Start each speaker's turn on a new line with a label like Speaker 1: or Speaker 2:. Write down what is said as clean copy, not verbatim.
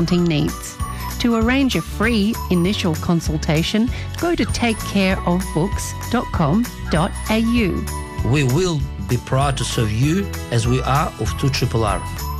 Speaker 1: needs. To arrange a free initial consultation, go to takecareofbooks.com.au.
Speaker 2: We will be proud to serve you as we are of 2RRR.